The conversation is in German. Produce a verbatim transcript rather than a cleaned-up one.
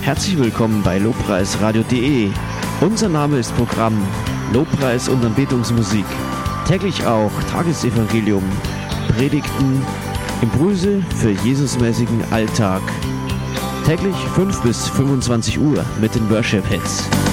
Herzlich willkommen bei lobpreisradio punkt de. Unser Name ist Programm Lobpreis und Anbetungsmusik. Täglich auch Tagesevangelium, Predigten, Impulse für Jesusmäßigen Alltag. Täglich fünf bis fünfundzwanzig Uhr mit den Worship Hits.